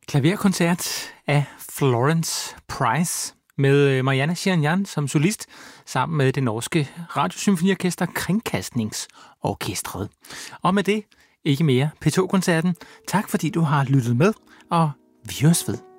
Klaverkoncert af Florence Price med Marianne Shirinyan som solist, sammen med det norske radiosymfoniorkester Kringkastningsorkestret. Og med det ikke mere P2-koncerten. Tak fordi du har lyttet med, og vi høres ved.